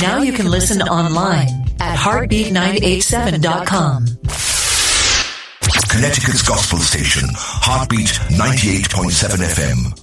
Now you can listen online at heartbeat987.com. Connecticut's gospel station, Heartbeat 98.7 FM.